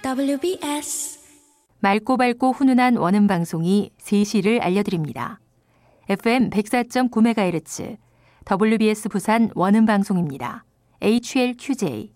WBS 맑고 밝고 훈훈한 원음 방송이 3시를 알려드립니다. FM 104.9MHz WBS 부산 원음 방송입니다. HLQJ